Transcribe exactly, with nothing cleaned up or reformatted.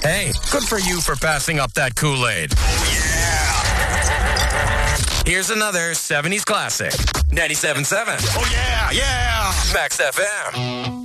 Hey, good for you for passing up that Kool-Aid. Yeah! Here's another seventies classic. ninety-seven point seven. Oh, yeah, yeah! Max F M.